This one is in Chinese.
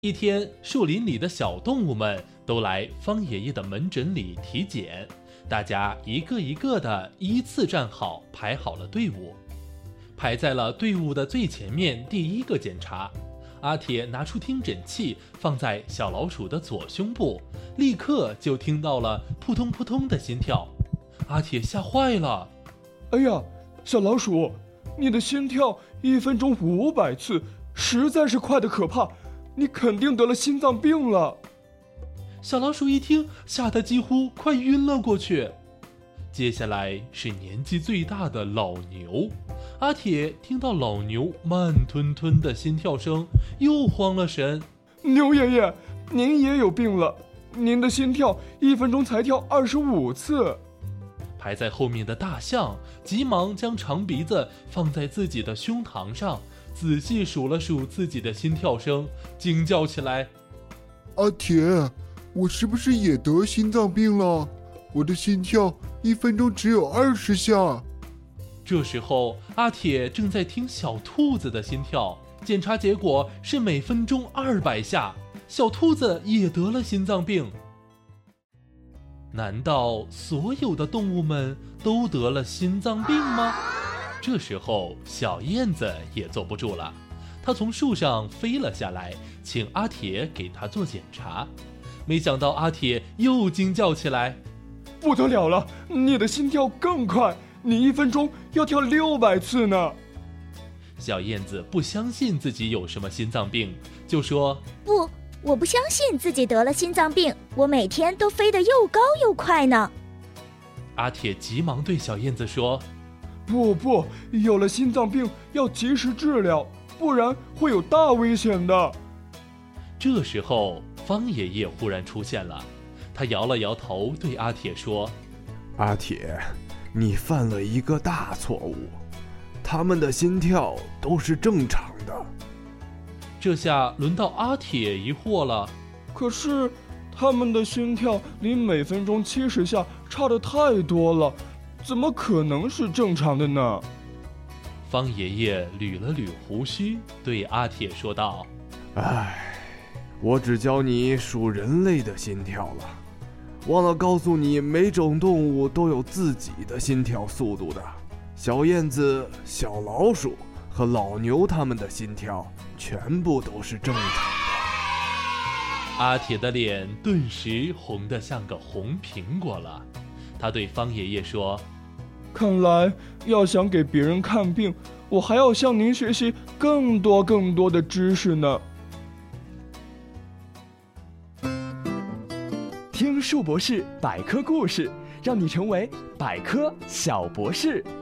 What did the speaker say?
一天，树林里的小动物们都来方爷爷的门诊里体检，大家一个一个的依次站好，排好了队伍。排在了队伍的最前面，第一个检查。阿铁拿出听诊器放在小老鼠的左胸部，立刻就听到了扑通扑通的心跳。阿铁吓坏了。 哎呀，小老鼠，你的心跳1分钟500次，实在是快得可怕，你肯定得了心脏病了。 小老鼠一听，吓得几乎快晕了过去。接下来是年纪最大的老牛。阿铁听到老牛慢吞吞的心跳声，又慌了神。 牛爷爷，您也有病了，您的心跳1分钟才跳25次。 排在后面的大象急忙将长鼻子放在自己的胸膛上，仔细数了数自己的心跳声，惊叫起来： 阿铁，我是不是也得心脏病了？我的心跳1分钟只有20下。 这时候，阿铁正在听小兔子的心跳，检查结果是每分钟200下。小兔子也得了心脏病。难道所有的动物们都得了心脏病吗？这时候，小燕子也坐不住了，它从树上飞了下来，请阿铁给它做检查。没想到阿铁又惊叫起来： 不得了了，你的心跳更快，你1分钟要跳600次呢。 小燕子不相信自己有什么心脏病，就说： 不，我不相信自己得了心脏病，我每天都飞得又高又快呢。 阿铁急忙对小燕子说： 不，有了心脏病要及时治疗，不然会有大危险的。 这时候，方爷爷忽然出现了，他摇了摇头，对阿铁说： 阿铁，你犯了一个大错误，他们的心跳都是正常的。 这下轮到阿铁疑惑了， 可是他们的心跳离每分钟70下差得太多了，怎么可能是正常的呢？ 方爷爷捋了捋胡须，对阿铁说道： 唉，我只教你数人类的心跳了，忘了告诉你，每种动物都有自己的心跳速度的。小燕子、小老鼠和老牛它们的心跳全部都是正常的。 阿铁的脸顿时红得像个红苹果了。他对方爷爷说： 看来要想给别人看病，我还要向您学习更多的知识呢。 听树博士百科故事，让你成为百科小博士。